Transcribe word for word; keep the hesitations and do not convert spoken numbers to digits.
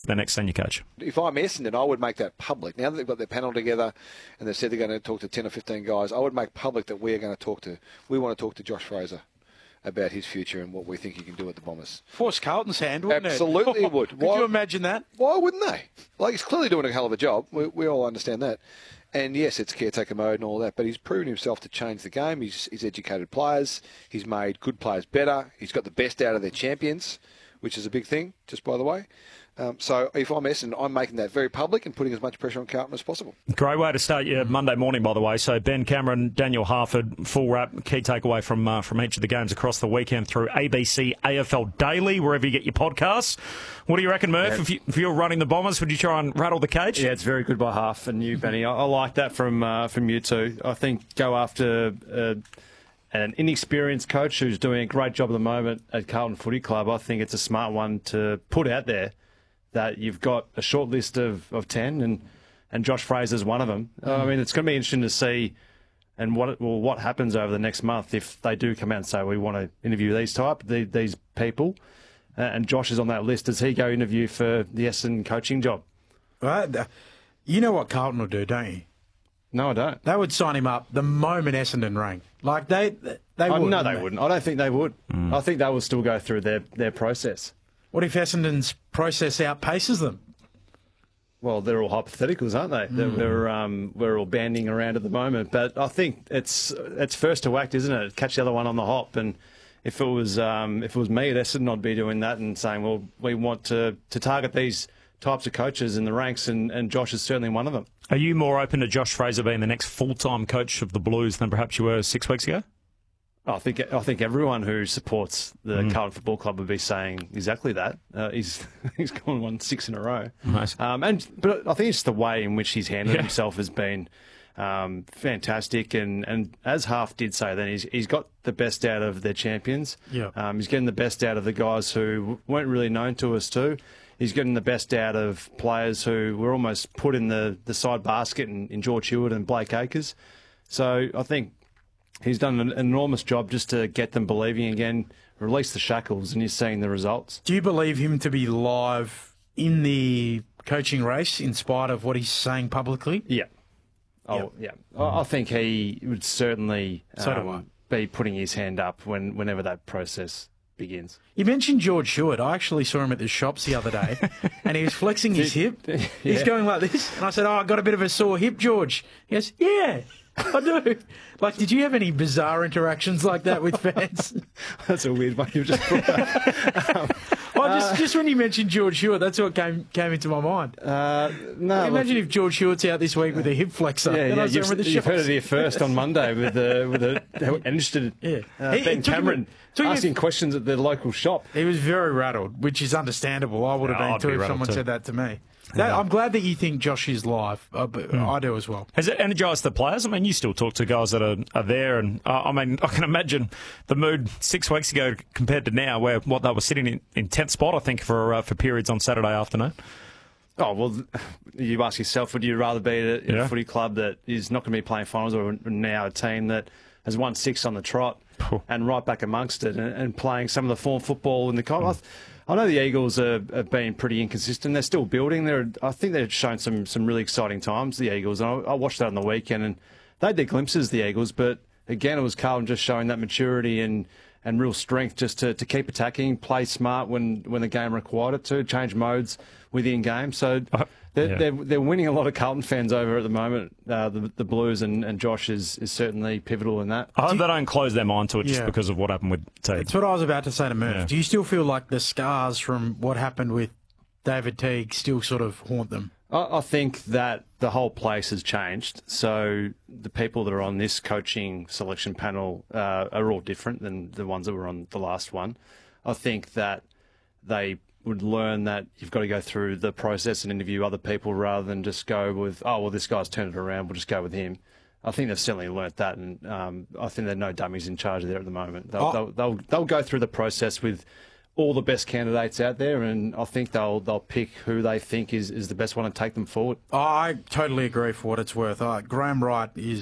their next senior coach. If I'm Essendon, I would make that public. Now that they've got their panel together and they've said they're going to talk to ten or fifteen guys, I would make public that we're going to talk to, we want to talk to Josh Fraser about his future and what we think he can do at the Bombers. Force Carlton's hand, wouldn't Absolutely it? it would. Could Why, you imagine that? Why wouldn't they? Like, he's clearly doing a hell of a job. We, we all understand that. And yes, it's caretaker mode and all that, but he's proven himself to change the game. He's, he's educated players. He's made good players better. He's got the best out of their champions, which is a big thing, just by the way. Um, so if I'm Essendon, I'm making that very public and putting as much pressure on Carlton as possible. Great way to start your Monday morning, by the way. So Ben Cameron, Daniel Harford, full wrap, key takeaway from uh, from each of the games across the weekend through A B C A F L Daily, wherever you get your podcasts. What do you reckon, Murph? Yeah. If, you, if you're running the Bombers, would you try and rattle the cage? Yeah, it's very good by half, and you, Benny. I, I like that from uh, from you too. I think go after uh, an inexperienced coach who's doing a great job at the moment at Carlton Footy Club. I think it's a smart one to put out there, that you've got a short list of, of ten, and, and Josh Fraser's one of them. Mm. I mean, it's going to be interesting to see and what well, what happens over the next month if they do come out and say, we want to interview these type, the, these people, uh, and Josh is on that list. Does he go interview for the Essendon coaching job? Right. You know what Carlton will do, don't you? No, I don't. They would sign him up the moment Essendon rang. Like, they they would. No, they they? wouldn't. I don't think they would. Mm. I think they will still go through their, their process. What if Essendon's process outpaces them? Well, they're all hypotheticals, aren't they? Mm. They're, they're, um, we're all banding around at the moment. But I think it's it's first to act, isn't it? Catch the other one on the hop. And if it was um, if it was me at Essendon, I'd be doing that and saying, well, we want to, to target these types of coaches in the ranks, and, and Josh is certainly one of them. Are you more open to Josh Fraser being the next full-time coach of the Blues than perhaps you were six weeks ago? I think I think everyone who supports the mm. Carlton Football Club would be saying exactly that. Uh, he's he's gone one six in a row, nice. um, and but I think it's the way in which he's handled yeah. himself has been um, fantastic. And, and as Half did say, then he's he's got the best out of their champions. Yeah, um, he's getting the best out of the guys who weren't really known to us too. He's getting the best out of players who were almost put in the, the side basket in, in George Hewitt and Blake Acres. So I think he's done an enormous job just to get them believing again, release the shackles, and you're seeing the results. Do you believe him to be live in the coaching race in spite of what he's saying publicly? Yeah. Oh, yep. yeah. I think he would certainly so um, do I. be putting his hand up when whenever that process begins. You mentioned George Hewitt. I actually saw him at the shops the other day, and he was flexing his hip. Yeah. He's going like this, and I said, "Oh, I got a bit of a sore hip, George." He goes, "Yeah, I do." Like, did you have any bizarre interactions like that with fans? That's a weird one you just brought up. um, well, just, uh, just when you mentioned George Hewitt, that's what came came into my mind. Uh, no, imagine look, if George Hewitt's out this week with a hip flexor. Yeah, yeah, you've, with the you've heard it here first on Monday with the with the interested yeah. uh, he, Ben Cameron him, asking him, questions at the local shop. He was very rattled, which is understandable. I would have yeah, been I'd too be if someone too. said that to me. That, yeah. I'm glad that you think Josh is live. Uh, but mm. I do as well. Has it energised the players? I mean, you still talk to guys that are, are there, and uh, I mean, I can imagine the mood six weeks ago compared to now, where what they were sitting in, in tenth spot, I think, for uh, for periods on Saturday afternoon. Oh, well, you ask yourself, would you rather be at a, yeah. a footy club that is not going to be playing finals, or now a team that has won six on the trot Puh. and right back amongst it and, and playing some of the form football in the mm. I know the Eagles are, have been pretty inconsistent. They're still building. They're, I think they've shown some some really exciting times, the Eagles. And I, I watched that on the weekend, and they had their glimpses, the Eagles. But again, it was Carlton just showing that maturity and, and real strength just to, to keep attacking, play smart when, when the game required it to, change modes within game. So uh, they're, yeah. they're, they're winning a lot of Carlton fans over at the moment. Uh, the, the Blues and, and Josh is, is certainly pivotal in that. I hope they don't close their mind to it just yeah. because of what happened with Teague. That's what I was about to say to Murph. Yeah. Do you still feel like the scars from what happened with David Teague still sort of haunt them? I, I think that the whole place has changed. So the people that are on this coaching selection panel uh, are all different than the ones that were on the last one. I think that they would learn that you've got to go through the process and interview other people rather than just go with, oh, well, this guy's turned it around, we'll just go with him. I think they've certainly learnt that, and um, I think there are no dummies in charge there at the moment. They'll, oh. they'll, they'll, they'll go through the process with all the best candidates out there, and I think they'll they'll pick who they think is, is the best one and take them forward. I totally agree for what it's worth. Uh, Graham Wright is